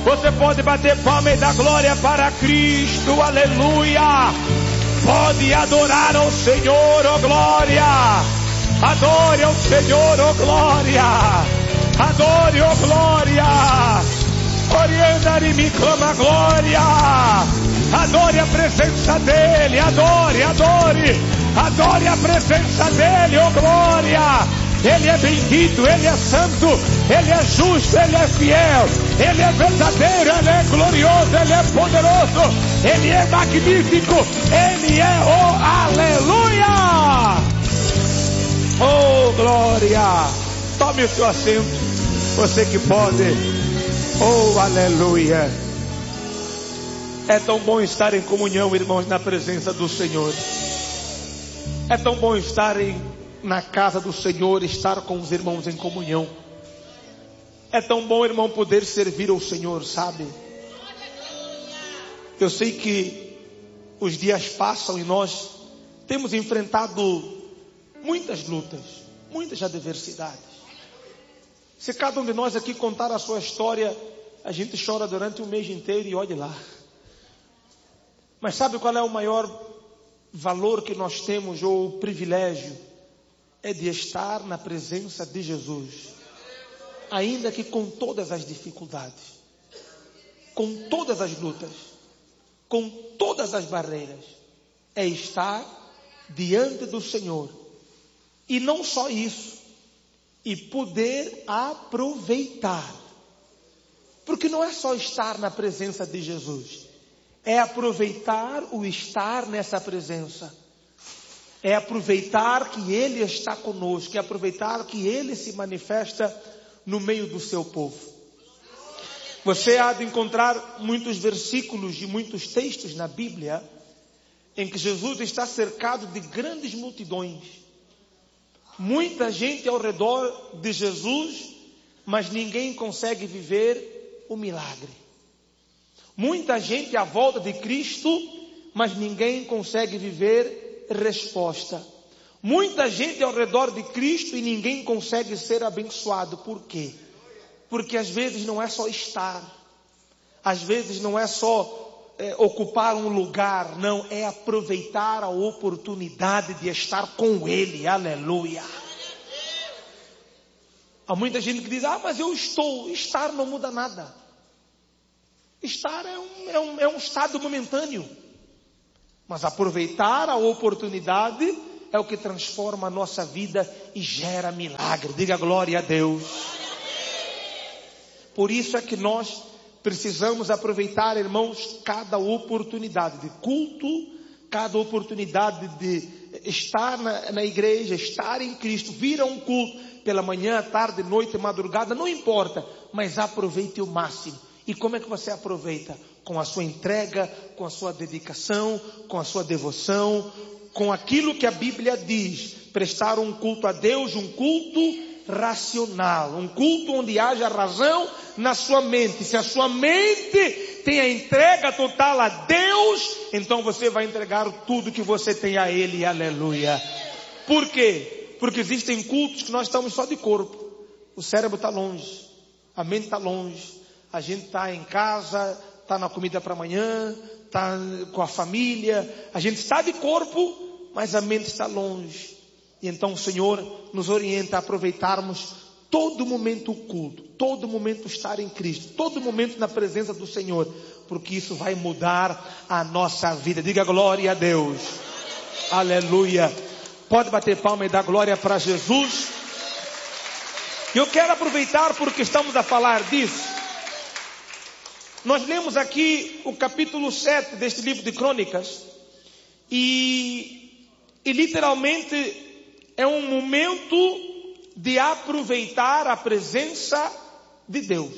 Você pode bater palma e dar glória para Cristo, aleluia. Pode adorar ao Senhor, oh glória. Adore ao Senhor, oh glória. Adore, oh glória. Orienta e me clama glória. Adore a presença dEle, adore, adore. Adore a presença dEle, oh glória. Ele é bendito, Ele é santo, Ele é justo, Ele é fiel, Ele é verdadeiro, Ele é glorioso, Ele é poderoso, Ele é magnífico, Ele é o aleluia. Oh glória. Tome o seu assento, você que pode. Oh aleluia. É tão bom estar em comunhão, irmãos, na presença do Senhor. É tão bom estar na casa do Senhor, estar com os irmãos em comunhão. É tão bom, irmão, poder servir ao Senhor, sabe? Eu sei que os dias passam e nós temos enfrentado muitas lutas, muitas adversidades. Se cada um de nós aqui contar a sua história, a gente chora durante o mês inteiro e olhe lá. Mas sabe qual é o maior valor que nós temos, ou o privilégio? É de estar na presença de Jesus, ainda que com todas as dificuldades, com todas as lutas, com todas as barreiras. É estar diante do Senhor, e não só isso, e poder aproveitar, porque não é só estar na presença de Jesus, é aproveitar o estar nessa presença. É aproveitar que Ele está conosco, é aproveitar que Ele se manifesta no meio do seu povo. Você há de encontrar muitos versículos e muitos textos na Bíblia em que Jesus está cercado de grandes multidões. Muita gente ao redor de Jesus, mas ninguém consegue viver o milagre. Muita gente à volta de Cristo, mas ninguém consegue viver resposta. Muita gente ao redor de Cristo e ninguém consegue ser abençoado. Por quê? Porque às vezes não é só estar, às vezes não é só ocupar um lugar, não, é aproveitar a oportunidade de estar com Ele, aleluia. Há muita gente que diz, mas eu estar não muda nada. Estar é um estado momentâneo. Mas aproveitar a oportunidade é o que transforma a nossa vida e gera milagre. Diga glória a Deus. Por isso é que nós precisamos aproveitar, irmãos, cada oportunidade de culto, cada oportunidade de estar na igreja, estar em Cristo, vir a um culto pela manhã, tarde, noite, madrugada, não importa, mas aproveite o máximo. E como é que você aproveita? Com a sua entrega, com a sua dedicação, com a sua devoção, com aquilo que a Bíblia diz. Prestar um culto a Deus, um culto racional, um culto onde haja razão na sua mente. Se a sua mente tem a entrega total a Deus, então você vai entregar tudo que você tem a Ele, aleluia. Por quê? Porque existem cultos que nós estamos só de corpo. O cérebro está longe, a mente está longe. A gente está em casa, está na comida para amanhã, está com a família. A gente está de corpo, mas a mente está longe. E então o Senhor nos orienta a aproveitarmos todo momento o culto, todo momento estar em Cristo, todo momento na presença do Senhor, porque isso vai mudar a nossa vida. Diga glória a Deus. Aleluia. Pode bater palma e dar glória para Jesus. Eu quero aproveitar porque estamos a falar disso. Nós lemos aqui o capítulo 7 deste livro de Crônicas e literalmente é um momento de aproveitar a presença de Deus.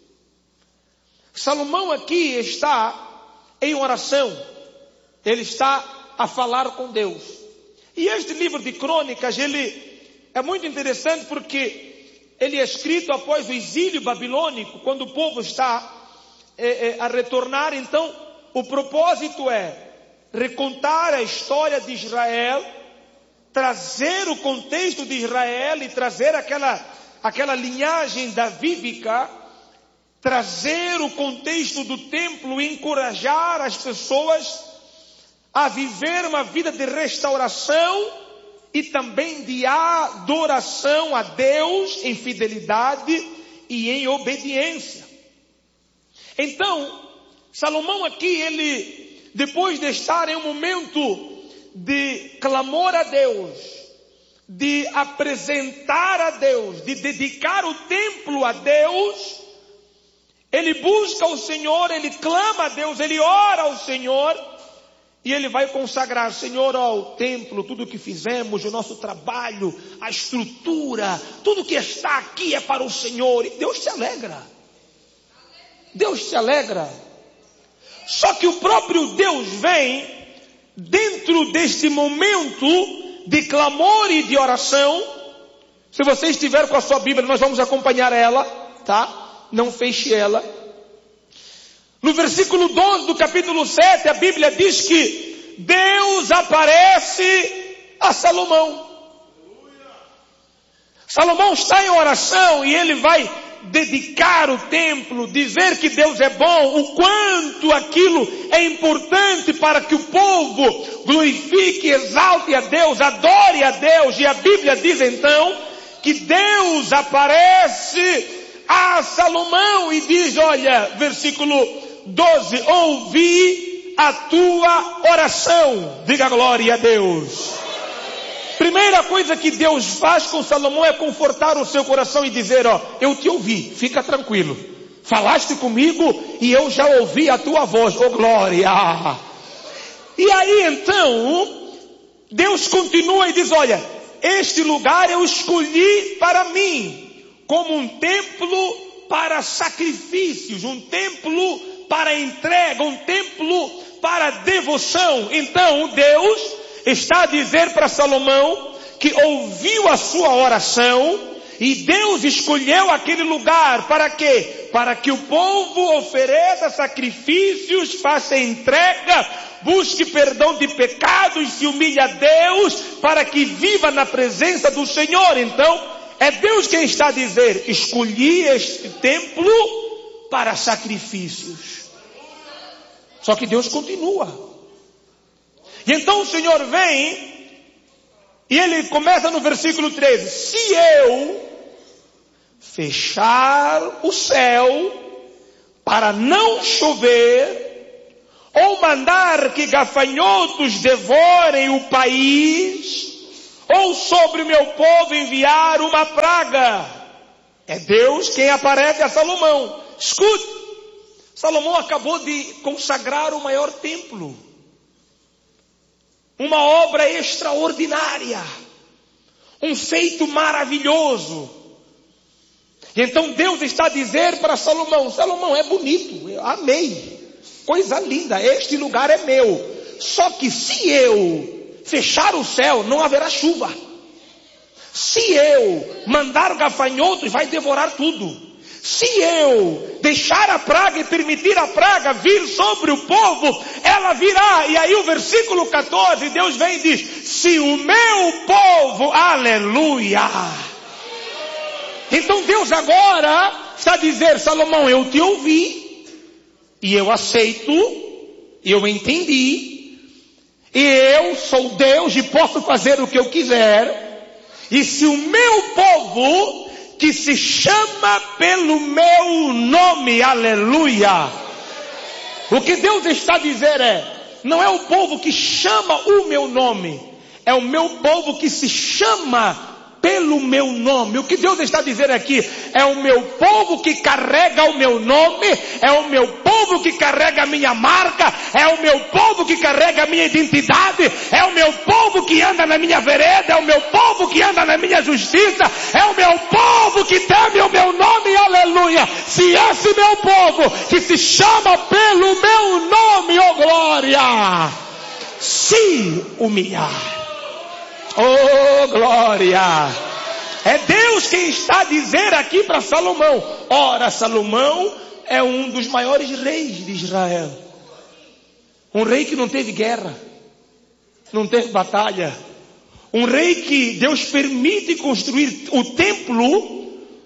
Salomão aqui está em oração, ele está a falar com Deus. E este livro de Crônicas, ele é muito interessante porque ele é escrito após o exílio babilônico, quando o povo está a retornar. Então o propósito é recontar a história de Israel, trazer o contexto de Israel e trazer aquela linhagem davídica trazer o contexto do templo e encorajar as pessoas a viver uma vida de restauração e também de adoração a Deus em fidelidade e em obediência. Então, Salomão aqui, ele, depois de estar em um momento de clamor a Deus, de apresentar a Deus, de dedicar o templo a Deus, ele busca o Senhor, ele clama a Deus, ele ora ao Senhor, e ele vai consagrar, Senhor, ao templo, tudo o que fizemos, o nosso trabalho, a estrutura, tudo que está aqui é para o Senhor. E Deus se alegra. Deus se alegra. Só que o próprio Deus vem, dentro deste momento de clamor e de oração. Se você estiver com a sua Bíblia, nós vamos acompanhar ela, tá? Não feche ela. No versículo 12 do capítulo 7, a Bíblia diz que Deus aparece a Salomão. Salomão está em oração e ele vai dedicar o templo, dizer que Deus é bom, o quanto aquilo é importante para que o povo glorifique, exalte a Deus, adore a Deus. E a Bíblia diz então que Deus aparece a Salomão e diz, olha, versículo 12, ouvi a tua oração. Diga glória a Deus. Primeira coisa que Deus faz com Salomão é confortar o seu coração e dizer, ó, eu te ouvi, fica tranquilo. Falaste comigo e eu já ouvi a tua voz, oh glória. E aí então, Deus continua e diz, olha, este lugar eu escolhi para mim, como um templo para sacrifícios, um templo para entrega, um templo para devoção. Então Deus está a dizer para Salomão que ouviu a sua oração e Deus escolheu aquele lugar para quê? Para que o povo ofereça sacrifícios, faça entrega, busque perdão de pecados, se humilhe a Deus, para que viva na presença do Senhor. Então é Deus quem está a dizer, escolhi este templo para sacrifícios. Só que Deus continua. E então o Senhor vem, e ele começa no versículo 13. Se eu fechar o céu para não chover, ou mandar que gafanhotos devorem o país, ou sobre o meu povo enviar uma praga. É Deus quem aparece a Salomão. Escute. Salomão acabou de consagrar o maior templo. Uma obra extraordinária. Um feito maravilhoso. E então Deus está a dizer para Salomão, Salomão, é bonito, eu amei. Coisa linda, este lugar é meu. Só que se eu fechar o céu, não haverá chuva. Se eu mandar gafanhotos, vai devorar tudo. Se eu deixar a praga e permitir a praga vir sobre o povo, ela virá. E aí o versículo 14, Deus vem e diz, se o meu povo, aleluia. Então Deus agora está a dizer, Salomão, eu te ouvi, e eu aceito, e eu entendi, e eu sou Deus e posso fazer o que eu quiser. E se o meu povo, que se chama pelo meu nome, aleluia. O que Deus está a dizer não é o povo que chama o meu nome, é o meu povo que se chama pelo meu nome. O que Deus está a dizer aqui é o meu povo que carrega o meu nome, é o meu povo que carrega a minha marca, é o meu povo que carrega a minha identidade, é o meu povo que anda na minha vereda, é o meu povo que anda na minha justiça, é o meu povo que teme o meu nome, aleluia. Se esse meu povo que se chama pelo meu nome, oh glória, se humilhar, oh glória, é Deus quem está a dizer aqui para Salomão. Ora, Salomão é um dos maiores reis de Israel. Um rei que não teve guerra, não teve batalha. Um rei que Deus permite construir o templo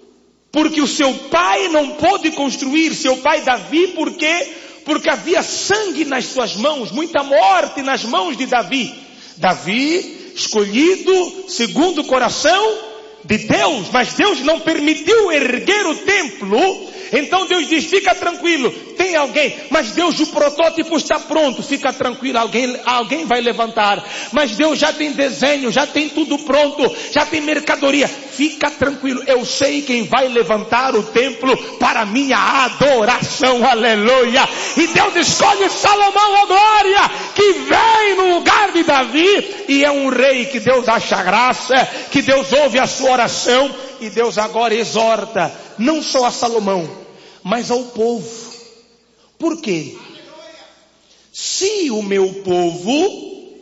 Porque o seu pai não pôde construir, seu pai Davi, por quê? Porque havia sangue nas suas mãos, muita morte nas mãos de Davi. Davi, escolhido segundo o coração de Deus, mas Deus não permitiu erguer o templo. Então Deus diz, fica tranquilo, tem alguém, mas Deus, o protótipo está pronto, fica tranquilo, alguém vai levantar, mas Deus já tem desenho, já tem tudo pronto, já tem mercadoria, fica tranquilo, eu sei quem vai levantar o templo para minha adoração, aleluia. E Deus escolhe Salomão, ó glória, que vem no lugar de Davi, e é um rei que Deus acha graça, que Deus ouve a sua oração, e Deus agora exorta, não só a Salomão, mas ao povo. Por quê? Se o meu povo,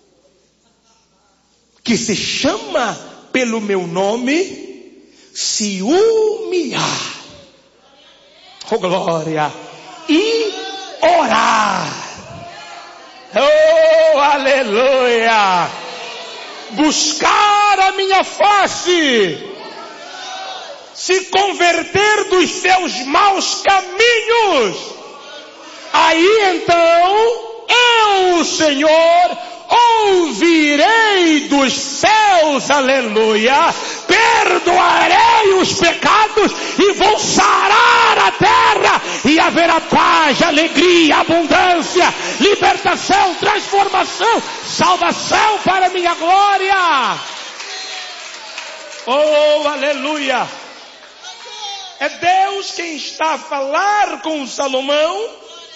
que se chama pelo meu nome, se humilhar, oh glória, e orar, oh aleluia, buscar a minha face, se converter dos seus maus caminhos, aí então eu, Senhor, ouvirei dos céus, aleluia, perdoarei os pecados e vou sarar a terra, e haverá paz, alegria, abundância, libertação, transformação, salvação para minha glória. Oh, aleluia. É Deus quem está a falar com Salomão,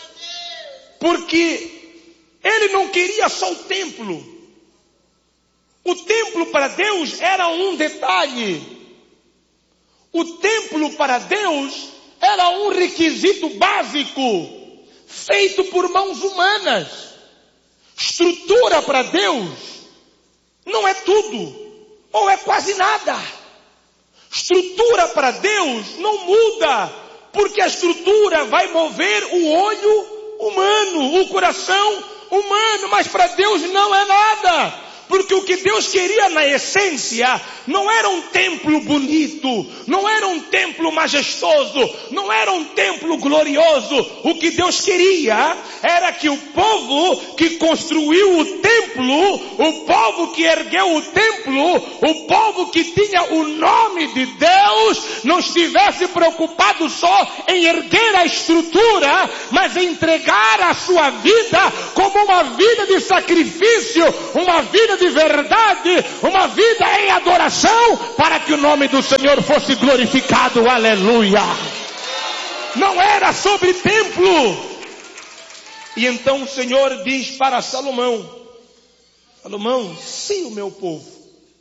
porque ele não queria só o templo. O templo para Deus era um detalhe. O templo para Deus era um requisito básico, feito por mãos humanas. Estrutura para Deus não é tudo, ou é quase nada. Estrutura para Deus não muda, porque a estrutura vai mover o olho humano, o coração humano, mas para Deus não é nada. Porque o que Deus queria na essência não era um templo bonito, não era um templo majestoso, não era um templo glorioso. O que Deus queria era que o povo que construiu o templo, o povo que ergueu o templo, o povo que tinha o nome de Deus, não estivesse preocupado só em erguer a estrutura, mas em entregar a sua vida como uma vida de sacrifício, uma vida de verdade, uma vida em adoração, para que o nome do Senhor fosse glorificado, aleluia. Não era sobre templo. E então o Senhor diz para Salomão, Salomão, se o meu povo,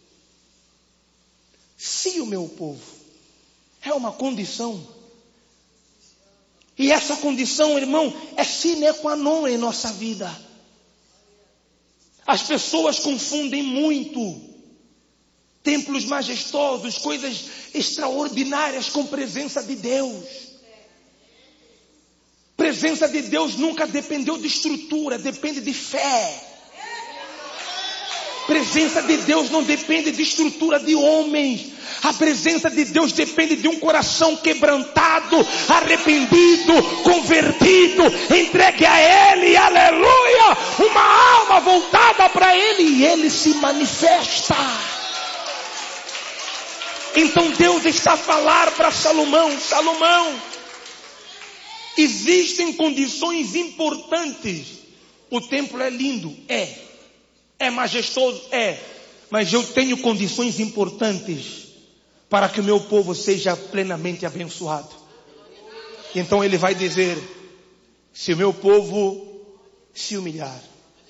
é uma condição, e essa condição, irmão, é sine qua non em nossa vida. As pessoas confundem muito templos majestosos, coisas extraordinárias com presença de Deus. Presença de Deus nunca dependeu de estrutura, depende de fé. Presença de Deus não depende de estrutura de homens. A presença de Deus depende de um coração quebrantado, arrependido, convertido, entregue a Ele, aleluia, uma alma voltada para Ele, e Ele se manifesta. Então Deus está a falar para Salomão, Salomão, existem condições importantes. O templo é lindo, é majestoso, mas eu tenho condições importantes para que o meu povo seja plenamente abençoado. Então ele vai dizer, se o meu povo se humilhar.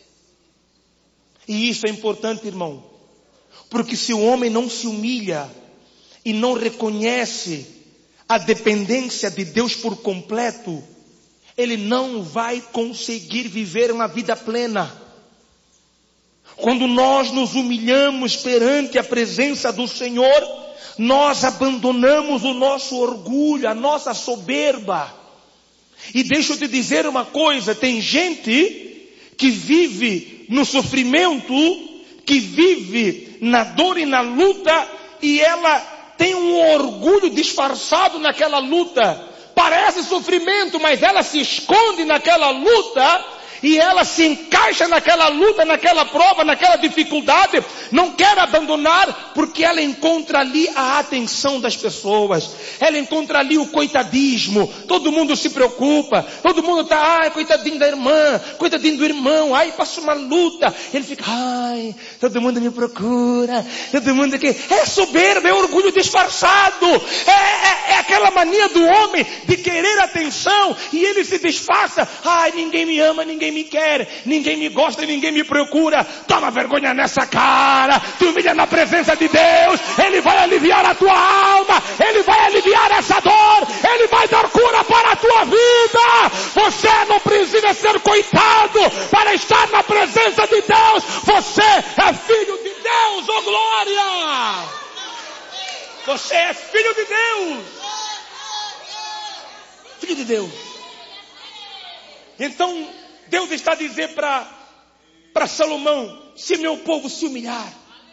E isso é importante, irmão, porque se o homem não se humilha e não reconhece a dependência de Deus por completo, ele não vai conseguir viver uma vida plena. Quando nós nos humilhamos perante a presença do Senhor, nós abandonamos o nosso orgulho, a nossa soberba. E deixa eu te dizer uma coisa, tem gente que vive no sofrimento, que vive na dor e na luta, e ela tem um orgulho disfarçado naquela luta. Parece sofrimento, mas ela se esconde naquela luta e ela se encaixa naquela luta, naquela prova, naquela dificuldade. Não quer abandonar porque ela encontra ali a atenção das pessoas. Ela encontra ali o coitadismo. Todo mundo se preocupa. Todo mundo está, coitadinho da irmã, coitadinho do irmão. Ai, passa uma luta. Ele fica, ai, todo mundo me procura. Todo mundo aqui. É soberba, é orgulho disfarçado. É aquela mania do homem de querer atenção e ele se disfarça. Ai, ninguém me ama, ninguém me quer, ninguém me gosta, ninguém me procura. Toma vergonha nessa cara, te humilha na presença de Deus. Ele vai aliviar a tua alma, Ele vai aliviar essa dor, Ele vai dar cura para a tua vida. Você não precisa ser coitado para estar na presença de Deus. Você é filho de Deus, oh glória! Você é filho de Deus. Filho de Deus. Então Deus está a dizer para Salomão: se meu povo se humilhar,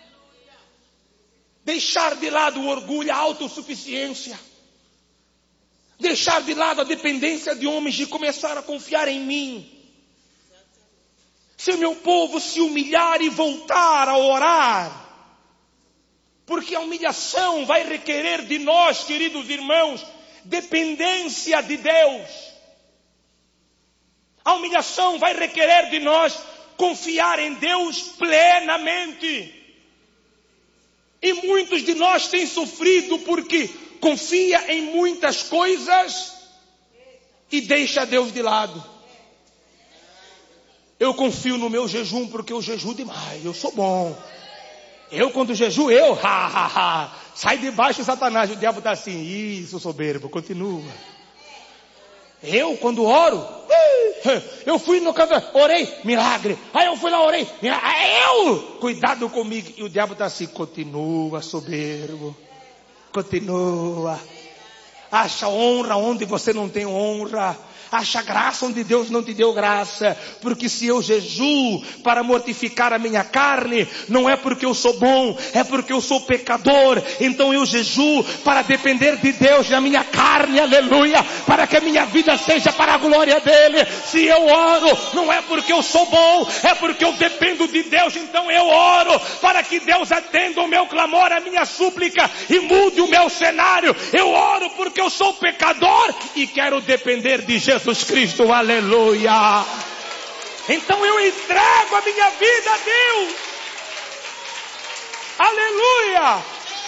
deixar de lado o orgulho, a autossuficiência, deixar de lado a dependência de homens e começar a confiar em mim. Se o meu povo se humilhar e voltar a orar, porque a humilhação vai requerer de nós, queridos irmãos, dependência de Deus. A humilhação vai requerer de nós confiar em Deus plenamente. E muitos de nós têm sofrido porque confia em muitas coisas e deixa Deus de lado. Eu confio no meu jejum porque eu jejuo demais, eu sou bom. Eu quando jejuo, sai de baixo Satanás, o diabo está assim, isso soberbo, continua. Eu quando oro, eu fui no canto, orei, milagre. Aí eu fui lá, orei, milagre. Cuidado comigo. E o diabo está assim, continua soberbo, continua. Acha honra onde você não tem honra. Acha graça onde Deus não te deu graça. Porque se eu jejuo para mortificar a minha carne, não é porque eu sou bom, é porque eu sou pecador. Então eu jejuo para depender de Deus na minha carne, aleluia, para que a minha vida seja para a glória dele. Se eu oro, não é porque eu sou bom, é porque eu dependo de Deus. Então eu oro para que Deus atenda o meu clamor, a minha súplica e mude o meu cenário. Eu oro porque eu sou pecador e quero depender de Jesus Cristo, aleluia. Então eu entrego a minha vida a Deus, aleluia.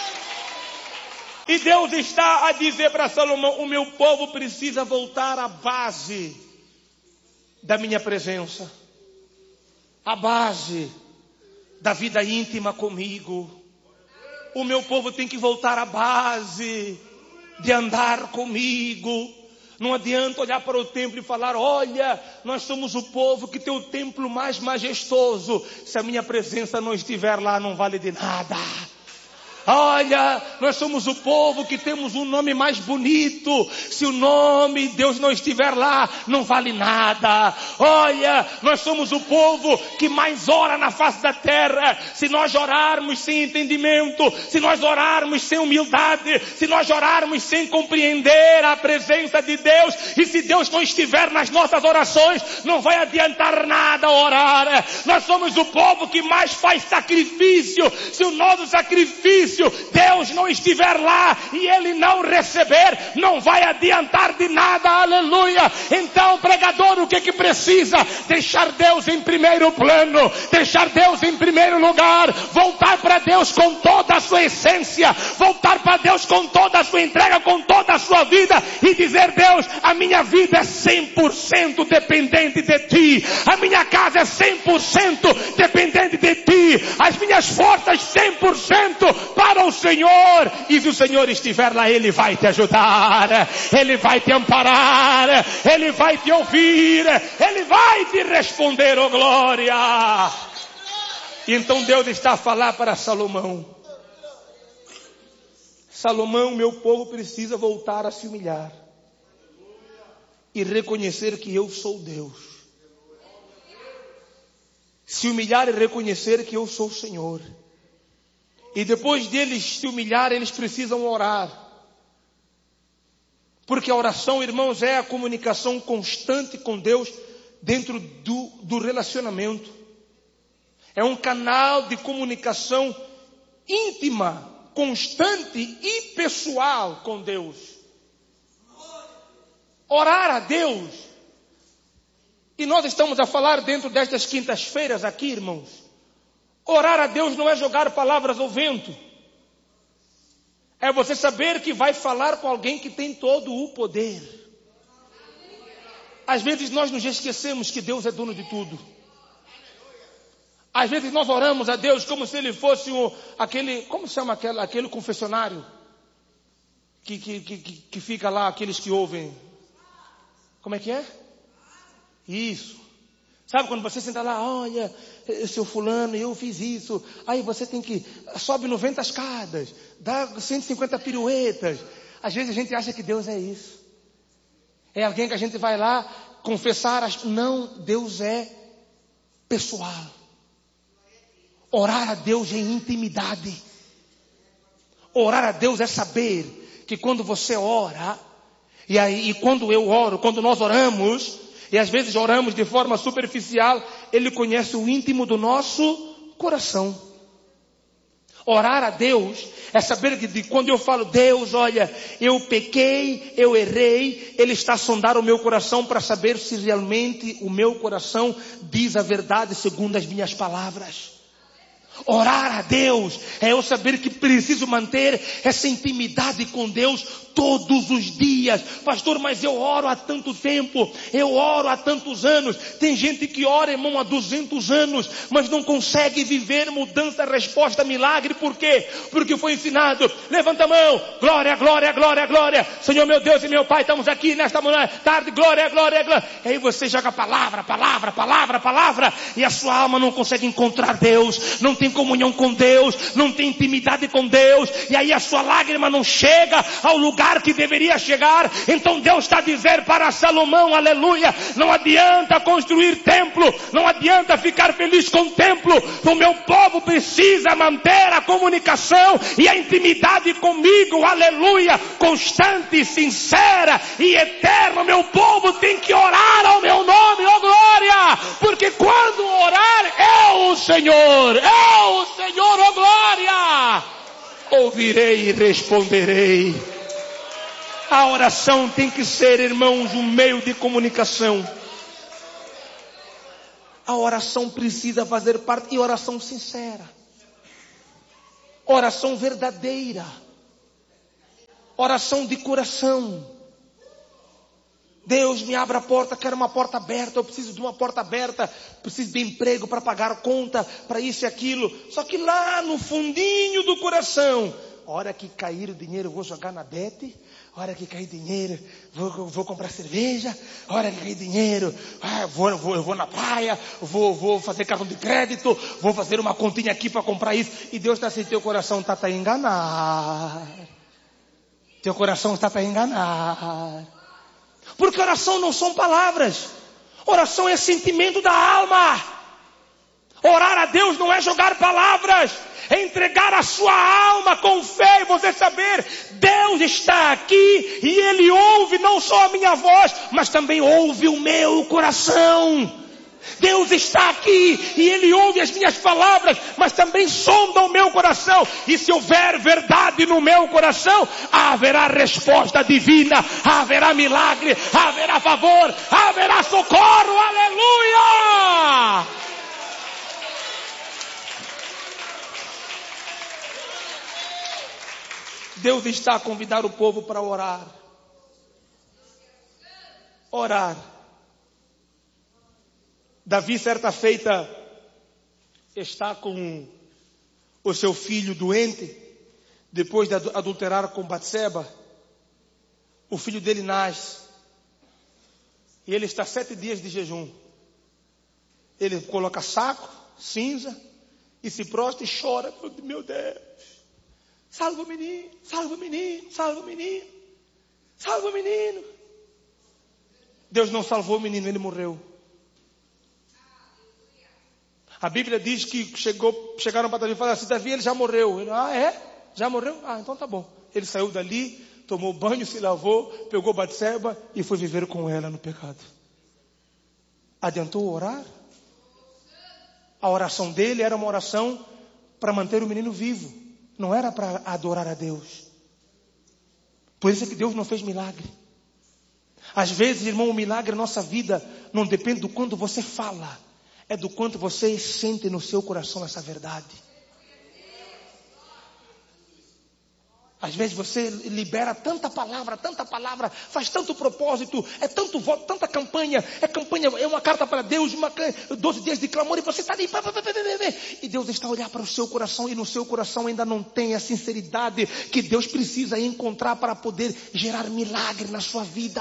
E Deus está a dizer para Salomão: o meu povo precisa voltar à base da minha presença, à base da vida íntima comigo. O meu povo tem que voltar à base de andar comigo. Não adianta olhar para o templo e falar: olha, nós somos o povo que tem o templo mais majestoso. Se a minha presença não estiver lá, não vale de nada. Olha, nós somos o povo que temos um nome mais bonito. Se o nome de Deus não estiver lá, não vale nada. Olha, nós somos o povo que mais ora na face da terra. Se nós orarmos sem entendimento, se nós orarmos sem humildade, se nós orarmos sem compreender a presença de Deus, e se Deus não estiver nas nossas orações, não vai adiantar nada orar. Nós somos o povo que mais faz sacrifício. Se o nosso sacrifício Deus não estiver lá e Ele não receber, não vai adiantar de nada, aleluia. Então, pregador, o que precisa? Deixar Deus em primeiro plano, deixar Deus em primeiro lugar, voltar para Deus com toda a sua essência, voltar para Deus com toda a sua entrega, com toda a sua vida e dizer: Deus, a minha vida é 100% dependente de Ti, a minha casa é 100% dependente de Ti, as minhas forças 100% para o Senhor. E se o Senhor estiver lá, Ele vai te ajudar, Ele vai te amparar, Ele vai te ouvir, Ele vai te responder, oh glória. Então Deus está a falar para Salomão: Salomão, meu povo precisa voltar a se humilhar e reconhecer que eu sou Deus. Se humilhar e reconhecer que eu sou o Senhor. E depois deles se humilhar, eles precisam orar. Porque a oração, irmãos, é a comunicação constante com Deus dentro do relacionamento. É um canal de comunicação íntima, constante e pessoal com Deus. Orar a Deus. E nós estamos a falar dentro destas quintas-feiras aqui, irmãos. Orar a Deus não é jogar palavras ao vento. É você saber que vai falar com alguém que tem todo o poder. Às vezes nós nos esquecemos que Deus é dono de tudo. Às vezes nós oramos a Deus como se Ele fosse aquele, como se chama aquele confessionário? Que fica lá, aqueles que ouvem. Como é que é? Isso. Sabe quando você senta lá, olha, seu fulano, eu fiz isso. Aí você tem que, sobe 90 escadas, dá 150 piruetas. Às vezes a gente acha que Deus é isso. É alguém que a gente vai lá confessar. Não, Deus é pessoal. Orar a Deus é intimidade. Orar a Deus é saber que quando você ora, e quando eu oro, quando nós oramos, e às vezes oramos de forma superficial, Ele conhece o íntimo do nosso coração. Orar a Deus é saber que quando eu falo, Deus, olha, eu pequei, eu errei, Ele está a sondar o meu coração para saber se realmente o meu coração diz a verdade segundo as minhas palavras. Orar a Deus é eu saber que preciso manter essa intimidade com Deus todos os dias. Pastor, mas eu oro há tanto tempo, eu oro há tantos anos. Tem gente que ora, irmão, há 200 anos, mas não consegue viver mudança, resposta, milagre. Por quê? Porque foi ensinado. Levanta a mão, glória, glória, glória, glória. Senhor meu Deus e meu Pai, estamos aqui nesta manhã, tarde, glória, glória, glória. E aí você joga palavra, palavra, palavra, palavra, e a sua alma não consegue encontrar Deus, não tem comunhão com Deus, não tem intimidade com Deus, e aí a sua lágrima não chega ao lugar que deveria chegar. Então Deus está a dizer para Salomão, aleluia, não adianta construir templo, não adianta ficar feliz com o templo, o meu povo precisa manter a comunicação e a intimidade comigo, aleluia, constante, sincera e eterna. Meu povo tem que orar ao meu nome, ó glória, porque quando orar, eu, o Senhor, ó glória, ouvirei e responderei. A oração tem que ser, irmãos, um meio de comunicação. A oração precisa fazer parte, e oração sincera. Oração verdadeira. Oração de coração. Deus, me abra a porta, quero uma porta aberta, eu preciso de uma porta aberta, preciso de emprego para pagar a conta, para isso e aquilo. Só que lá no fundinho do coração, a hora que cair o dinheiro eu vou jogar na Bet, a hora que cair dinheiro vou comprar cerveja, a hora que cair dinheiro eu vou na praia, vou fazer cartão de crédito, vou fazer uma continha aqui para comprar isso. E Deus está assim, teu coração está para enganar. Teu coração está para enganar. Porque oração não são palavras. Oração é sentimento da alma. Orar a Deus não é jogar palavras. É entregar a sua alma com fé e você saber, Deus está aqui e Ele ouve não só a minha voz, mas também ouve o meu coração. Deus está aqui e Ele ouve as minhas palavras, mas também sonda o meu coração. E se houver verdade no meu coração, haverá resposta divina, haverá milagre, haverá favor, haverá socorro. Aleluia! Deus está a convidar o povo para orar. Orar. Davi, certa feita, está com o seu filho doente, depois de adulterar com Batseba. O filho dele nasce. E ele está 7 dias de jejum. Ele coloca saco, cinza, e se prostra e chora. Meu Deus, salva o menino, salva o menino, salva o menino, salva o menino. Deus não salvou o menino, ele morreu. A Bíblia diz que chegaram para Davi e falaram assim: Davi, ele já morreu. Ele, já morreu? Então tá bom. Ele saiu dali, tomou banho, se lavou, pegou Batseba e foi viver com ela no pecado. Adiantou orar? A oração dele era uma oração para manter o menino vivo. Não era para adorar a Deus. Por isso é que Deus não fez milagre. Às vezes, irmão, o milagre na nossa vida não depende do quanto você fala. É do quanto você sente no seu coração essa verdade. Às vezes você libera tanta palavra, faz tanto propósito, é tanto voto, tanta campanha, é uma carta para Deus, 12 dias de clamor, e você está ali, e Deus está a olhar para o seu coração, e no seu coração ainda não tem a sinceridade que Deus precisa encontrar para poder gerar milagre na sua vida.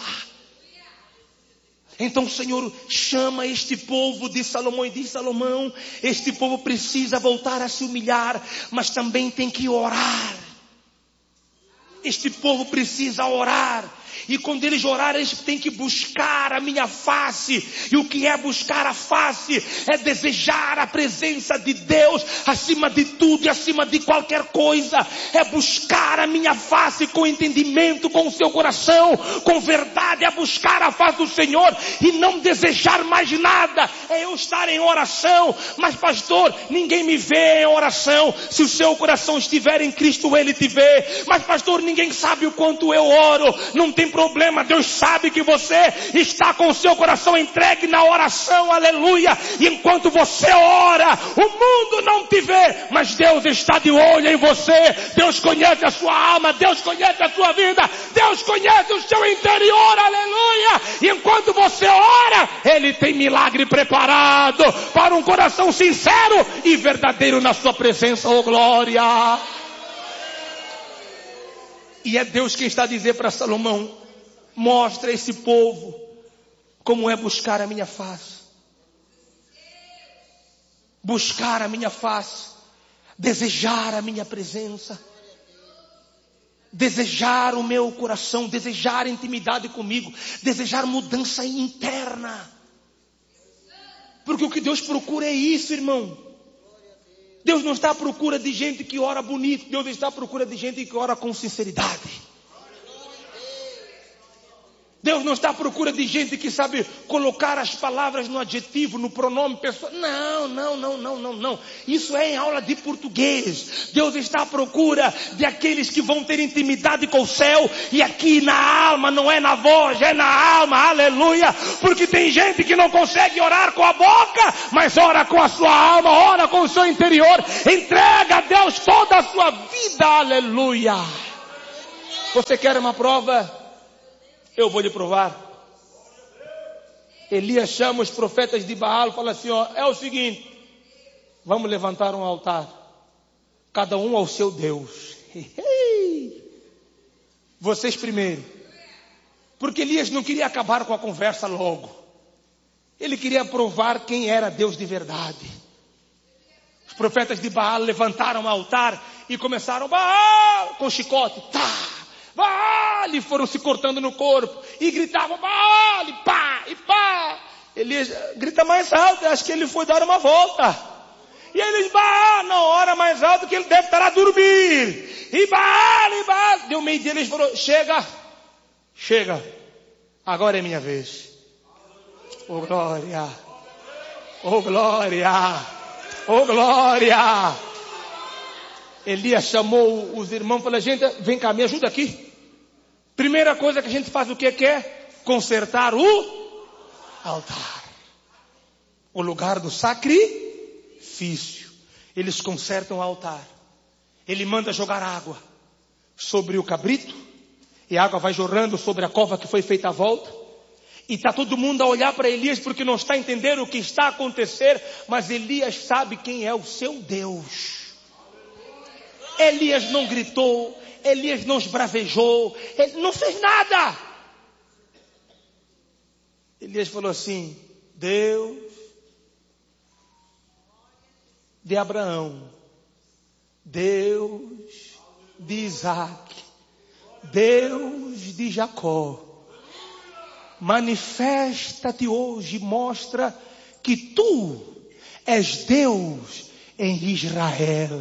Então o Senhor chama este povo de Salomão e diz: Salomão, este povo precisa voltar a se humilhar, mas também tem que orar. Este povo precisa orar. E quando eles orarem, eles têm que buscar a minha face. E o que é buscar a face? É desejar a presença de Deus acima de tudo e acima de qualquer coisa. É buscar a minha face com entendimento, com o seu coração, com verdade. É buscar a face do Senhor e não desejar mais nada. É eu estar em oração. Mas pastor, ninguém me vê em oração. Se o seu coração estiver em Cristo, Ele te vê. Mas pastor, ninguém sabe o quanto eu oro. Não tem problema, Deus sabe que você está com o seu coração entregue na oração, aleluia. E enquanto você ora, o mundo não te vê, mas Deus está de olho em você. Deus conhece a sua alma, Deus conhece a sua vida, Deus conhece o seu interior, aleluia. E enquanto você ora, Ele tem milagre preparado para um coração sincero e verdadeiro na sua presença, oh glória. E é Deus quem está a dizer para Salomão: mostra a esse povo como é buscar a minha face. Buscar a minha face. Desejar a minha presença. Desejar o meu coração. Desejar intimidade comigo. Desejar mudança interna. Porque o que Deus procura é isso, irmão. Deus não está à procura de gente que ora bonito. Deus está à procura de gente que ora com sinceridade. Deus não está à procura de gente que sabe colocar as palavras no adjetivo, no pronome pessoal. Não. Isso é em aula de português. Deus está à procura de aqueles que vão ter intimidade com o céu. E aqui na alma, não é na voz, é na alma, aleluia. Porque tem gente que não consegue orar com a boca, mas ora com a sua alma, ora com o seu interior. Entrega a Deus toda a sua vida, aleluia. Você quer uma prova? Eu vou lhe provar. Elias chama os profetas de Baal e fala assim: é o seguinte, vamos levantar um altar, cada um ao seu Deus. Vocês primeiro. Porque Elias não queria acabar com a conversa logo. Ele queria provar quem era Deus de verdade. Os profetas de Baal levantaram um altar e começaram: Baal, com chicote, Baal, e foram se cortando no corpo, e gritavam: Baal, e pá. Elias grita mais alto, acho que ele foi dar uma volta. E eles: Baal, não, ora mais alto que ele deve estar a dormir. E Baal. Deu meio dia, eles falaram: chega, agora é minha vez. Oh glória, oh glória, oh glória. Elias chamou os irmãos e falou: gente, vem cá, me ajuda aqui. Primeira coisa que a gente faz, o que é? Consertar o altar. O lugar do sacrifício. Eles consertam o altar. Ele manda jogar água sobre o cabrito. E a água vai jorrando sobre a cova que foi feita à volta. E está todo mundo a olhar para Elias porque não está entendendo o que está a acontecer. Mas Elias sabe quem é o seu Deus. Elias não gritou, Elias não esbravejou, ele não fez nada. Elias falou assim: Deus de Abraão, Deus de Isaac, Deus de Jacó, manifesta-te hoje, mostra que tu És Deus em Israel.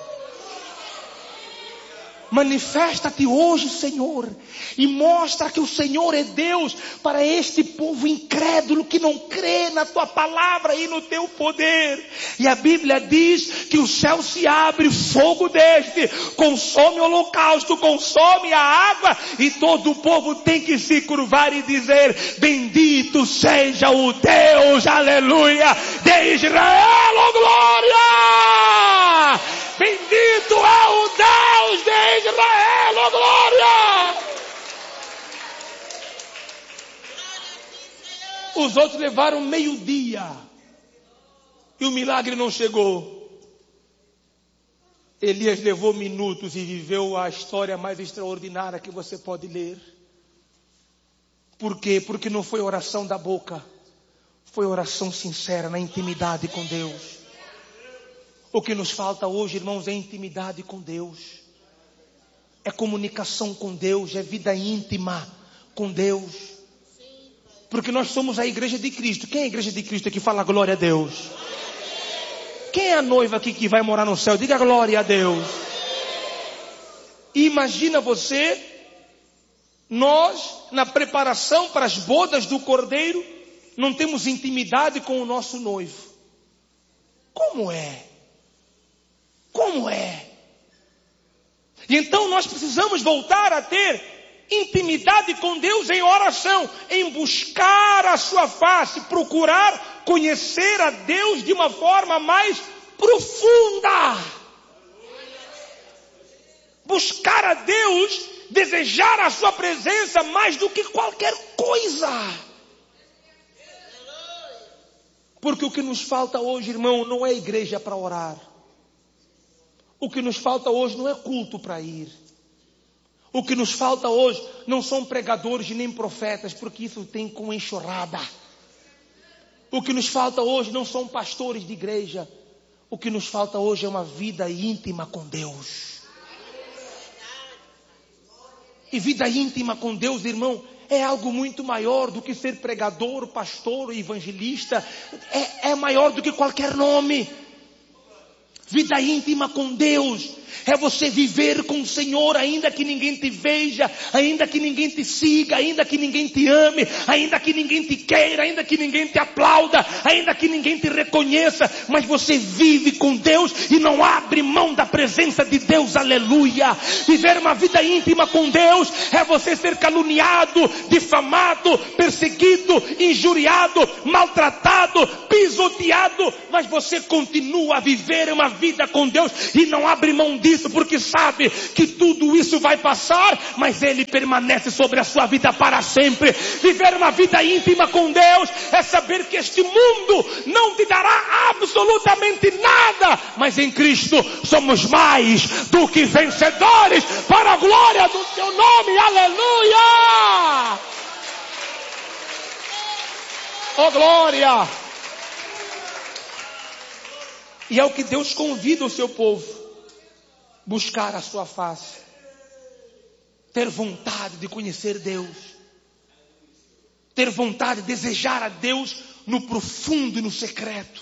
Manifesta-te hoje, Senhor, e mostra que o Senhor é Deus para este povo incrédulo que não crê na tua palavra e no teu poder. E a Bíblia diz que o céu se abre, fogo desce, consome o holocausto, consome a água, e todo o povo tem que se curvar e dizer: bendito seja o Deus, aleluia, de Israel, oh glória! Bendito é o Deus de Israel, oh glória! Os outros levaram meio-dia e o milagre não chegou. Elias levou minutos e viveu a história mais extraordinária que você pode ler. Por quê? Porque não foi oração da boca, foi oração sincera na intimidade com Deus. O que nos falta hoje, irmãos, é intimidade com Deus. É comunicação com Deus, é vida íntima com Deus. Porque nós somos a igreja de Cristo. Quem é a igreja de Cristo aqui? Fala glória a Deus. Quem é a noiva aqui que vai morar no céu? Diga glória a Deus. E imagina você, nós, na preparação para as bodas do Cordeiro, não temos intimidade com o nosso noivo. Como é? Como é? E então nós precisamos voltar a ter intimidade com Deus em oração, em buscar a sua face, procurar conhecer a Deus de uma forma mais profunda. Buscar a Deus, desejar a sua presença mais do que qualquer coisa. Porque o que nos falta hoje, irmão, não é igreja para orar. O que nos falta hoje não é culto para ir. O que nos falta hoje não são pregadores nem profetas, porque isso tem com enxurrada. O que nos falta hoje não são pastores de igreja. O que nos falta hoje é uma vida íntima com Deus. E vida íntima com Deus, irmão, é algo muito maior do que ser pregador, pastor, evangelista. É maior do que qualquer nome. Vida íntima com Deus é você viver com o Senhor, ainda que ninguém te veja, ainda que ninguém te siga, ainda que ninguém te ame, ainda que ninguém te queira, ainda que ninguém te aplauda, ainda que ninguém te reconheça, mas você vive com Deus e não abre mão da presença de Deus, aleluia. Viver uma vida íntima com Deus é você ser caluniado, difamado, perseguido, injuriado, maltratado, pisoteado, mas você continua a viver uma vida com Deus e não abre mão disso, porque sabe que tudo isso vai passar, mas Ele permanece sobre a sua vida para sempre. Viver uma vida íntima com Deus é saber que este mundo não te dará absolutamente nada, mas em Cristo somos mais do que vencedores, para a glória do Teu nome, aleluia! Oh glória! E é o que Deus convida o seu povo: buscar a sua face, ter vontade de conhecer Deus, ter vontade de desejar a Deus no profundo e no secreto.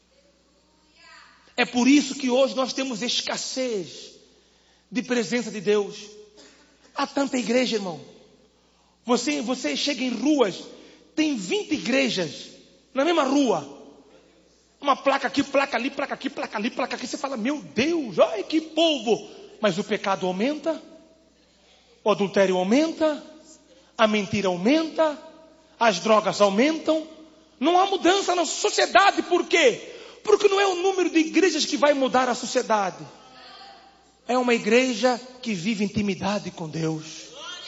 É por isso que hoje nós temos escassez de presença de Deus. Há tanta igreja, irmão. Você chega em ruas, tem 20 igrejas na mesma rua. Uma placa aqui, placa ali, placa aqui, placa ali, placa aqui. Você fala: meu Deus, ai que povo. Mas o pecado aumenta, o adultério aumenta, a mentira aumenta, as drogas aumentam. Não há mudança na sociedade. Por quê? Porque não é o número de igrejas que vai mudar a sociedade. É uma igreja que vive intimidade com Deus.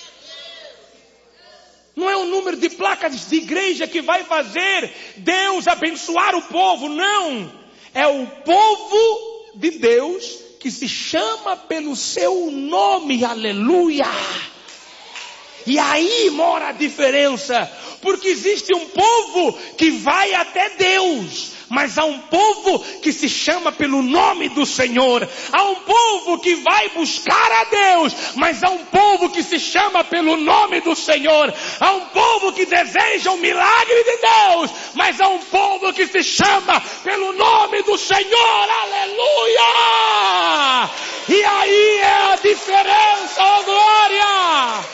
Não é o número de placas de igreja que vai fazer Deus abençoar o povo, não. É o povo de Deus que se chama pelo seu nome, aleluia. E aí mora a diferença, porque existe um povo que vai até Deus, mas há um povo que se chama pelo nome do Senhor. Há um povo que vai buscar a Deus, mas há um povo que se chama pelo nome do Senhor. Há um povo que deseja o milagre de Deus, mas há um povo que se chama pelo nome do Senhor. Aleluia! E aí é a diferença, oh glória!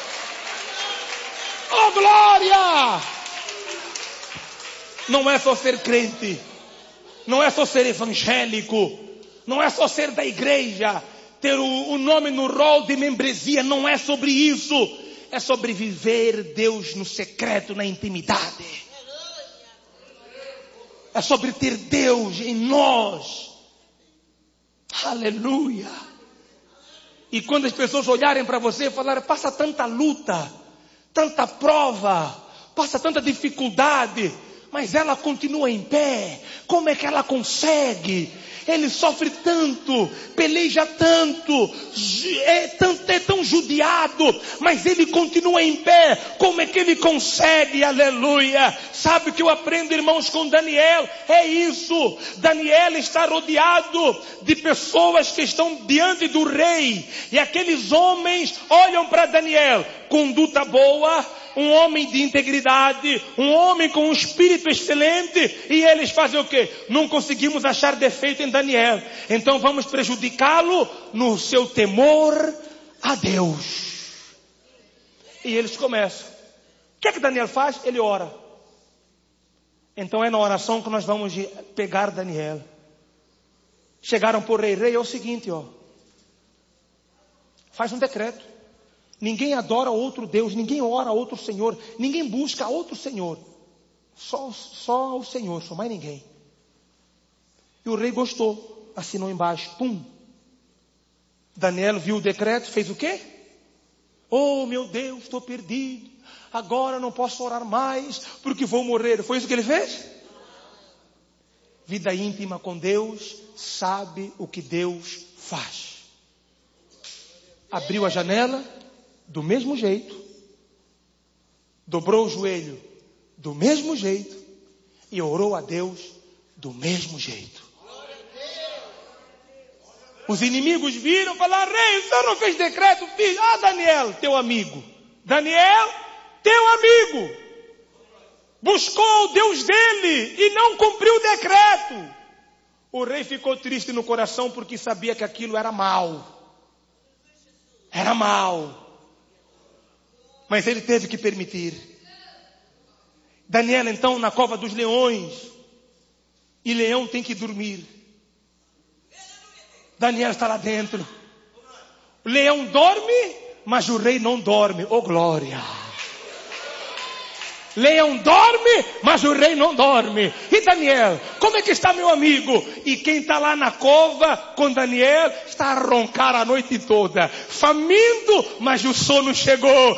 Oh glória! Não é só ser crente, não é só ser evangélico, não é só ser da igreja, ter o nome no rol de membresia, não é sobre isso. É sobre viver Deus no secreto, na intimidade. É sobre ter Deus em nós. Aleluia! E quando as pessoas olharem para você e falarem, passa tanta luta, tanta prova, passa tanta dificuldade, mas ela continua em pé. Como é que ela consegue? Ele sofre tanto, peleja tanto, é tão judiado, mas ele continua em pé. Como é que ele consegue? Aleluia! Sabe o que eu aprendo, irmãos, com Daniel? É isso. Daniel está rodeado de pessoas que estão diante do rei. E aqueles homens olham para Daniel, conduta boa, um homem de integridade, um homem com um espírito excelente, e eles fazem o quê? Não conseguimos achar defeito em Daniel, então vamos prejudicá-lo no seu temor a Deus. E eles começam. O que é que Daniel faz? Ele ora. Então é na oração que nós vamos pegar Daniel. Chegaram por rei, é o seguinte, faz um decreto. Ninguém adora outro Deus, ninguém ora a outro Senhor, ninguém busca outro Senhor. Só o Senhor, só mais ninguém. E o rei gostou, assinou embaixo, pum. Daniel viu o decreto, fez o quê? Oh meu Deus, estou perdido. Agora não posso orar mais, porque vou morrer. Foi isso que ele fez? Vida íntima com Deus, sabe o que Deus faz. Abriu a janela, do mesmo jeito, dobrou o joelho do mesmo jeito e orou a Deus do mesmo jeito. Os inimigos viram e falaram, rei, o senhor não fez decreto, filho? Ah, Daniel, teu amigo. Daniel, teu amigo. Buscou o Deus dele e não cumpriu o decreto. O rei ficou triste no coração porque sabia que aquilo era mal. Era mal. Mas ele teve que permitir. Daniel então na cova dos leões. E leão tem que dormir. Daniel está lá dentro. O leão dorme, mas o rei não dorme. Oh glória! Leão dorme, mas o rei não dorme. E Daniel, como é que está meu amigo? E quem está lá na cova com Daniel está a roncar a noite toda, faminto, mas o sono chegou.